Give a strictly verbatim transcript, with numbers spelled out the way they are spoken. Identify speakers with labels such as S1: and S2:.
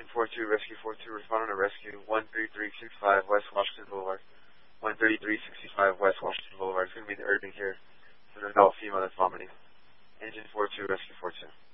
S1: Engine four two, Rescue four two, responding to Rescue one three three six five West Washington Boulevard. one three three six five West Washington Boulevard. It's going to be the urgent care. It's an adult female that's vomiting. Engine four two, Rescue four two.